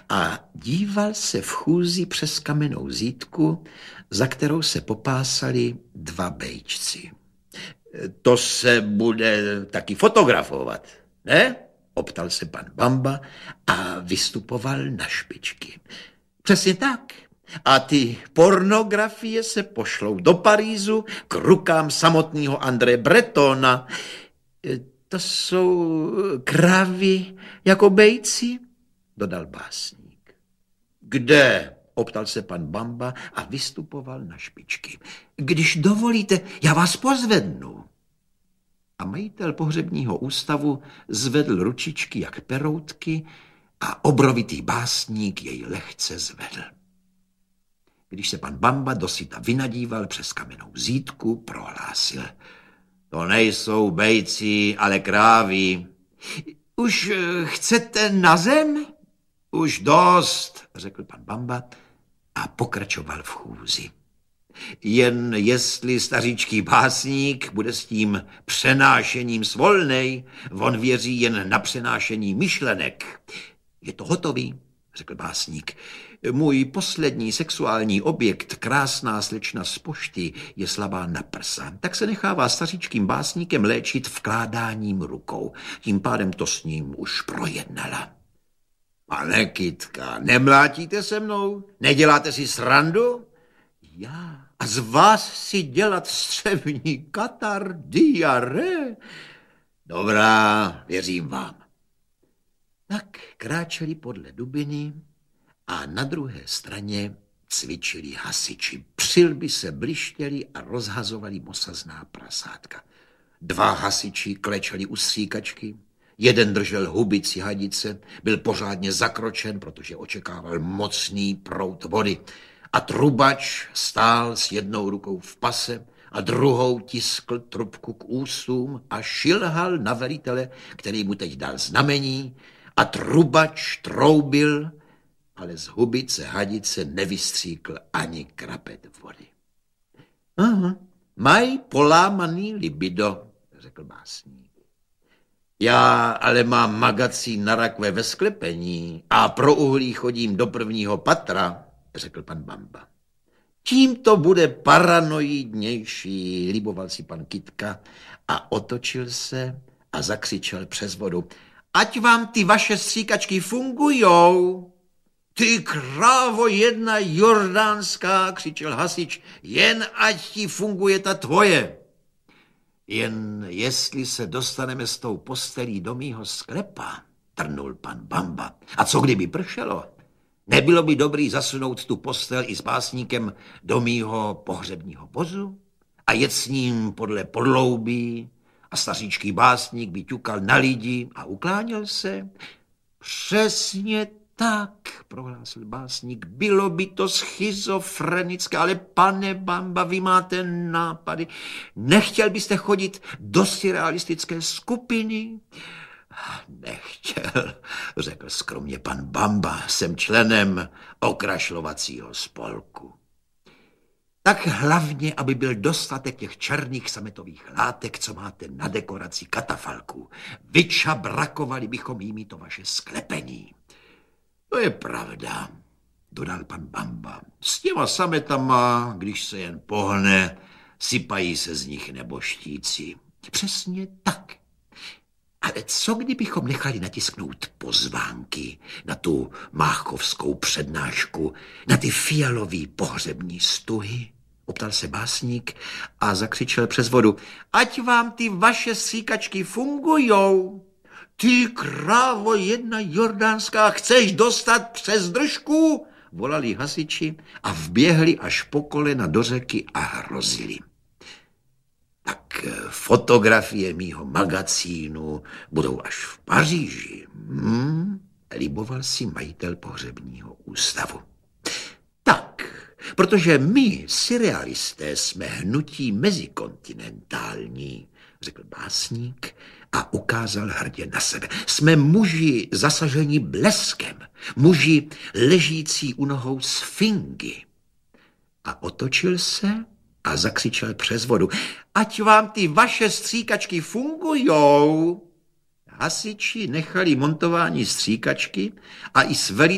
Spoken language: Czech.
a díval se v chůzi přes kamennou zítku, za kterou se popásali dva bejčci. To se bude taky fotografovat, ne? Optal se pan Bamba a vystupoval na špičky. Přesně tak. A ty pornografie se pošlou do Parízu k rukám samotného André Bretona. To jsou krávy jako bejci, dodal básník. Kde? Optal se pan Bamba a vystupoval na špičky. Když dovolíte, já vás pozvednu. A majitel pohřebního ústavu zvedl ručičky jak peroutky a obrovitý básník jej lehce zvedl. Když se pan Bamba dosyta vynadíval přes kamennou zítku, prohlásil. To nejsou bejci, ale krávy. Už chcete na zem? Už dost, řekl pan Bamba a pokračoval v chůzi. Jen jestli staříčký básník bude s tím přenášením svolnej, on věří jen na přenášení myšlenek. Je to hotový, řekl básník. Můj poslední sexuální objekt, krásná slečna z pošty, je slabá na prsa. Tak se nechává staříčkým básníkem léčit vkládáním rukou. Tím pádem to s ním už projednala. Pane Kytka, nemlátíte se mnou? Neděláte si srandu? Já? A z vás si dělat střevní katar, diaré? Dobrá, věřím vám. Tak kráčeli podle dubiny a na druhé straně cvičili hasiči. Přilby se blištěli a rozhazovali mosazná prasátka. Dva hasiči klečeli u stříkačky, jeden držel hubici hadice, byl pořádně zakročen, protože očekával mocný proud vody. A trubač stál s jednou rukou v pase a druhou tiskl trubku k ústům a šilhal na velitele, který mu teď dal znamení, a trubač troubil, ale z hubice hadice nevystříkl ani krapet vody. Aha, mají polámaný libido, řekl básník. Já ale mám magazín na rakve ve sklepení a pro uhlí chodím do prvního patra, řekl pan Bamba. Tím to bude paranoidnější, liboval si pan Kytka a otočil se a zakřičel přes vodu. Ať vám ty vaše stříkačky fungujou. Ty krávo jedna jordánská, křičel hasič, jen ať ti funguje ta tvoje. Jen jestli se dostaneme s tou postelí do mýho sklepa, trnul pan Bamba. A co kdyby pršelo? Nebylo by dobrý zasunout tu postel i s básníkem do mýho pohřebního vozu a jet s ním podle podloubí a staříčký básník by ťukal na lidi a ukláněl se? Přesně tak, prohlásil básník, bylo by to schizofrenické, ale pane Bamba, vy máte nápady. Nechtěl byste chodit do surrealistické skupiny? Nechtěl, řekl skromně pan Bamba, jsem členem okrašlovacího spolku. Tak hlavně, aby byl dostatek těch černých sametových látek, co máte na dekoraci katafalků. Vyčabrakovali bychom jimi to vaše sklepení. To je pravda, dodal pan Bamba. S těma sametama, když se jen pohne, sypají se z nich neboštíci. Přesně tak. Ale co kdybychom nechali natisknout pozvánky na tu máchovskou přednášku, na ty fialový pohřební stuhy? Optal se básník a zakřičel přes vodu. Ať vám ty vaše stříkačky fungujou. Ty krávo jedna jordánská, chceš dostat přes držku? Volali hasiči a vběhli až po kolena do řeky a hrozili. Tak fotografie mýho magazínu budou až v Paříži. Liboval si majitel pohřebního ústavu. Tak, protože my, surrealisté, jsme hnutí mezikontinentální, řekl básník a ukázal hrdě na sebe. Jsme muži zasaženi bleskem, muži ležící u nohou sfingy. A otočil se a zakřičel přes vodu. Ať vám ty vaše stříkačky fungujou. Hasiči nechali montování stříkačky a i s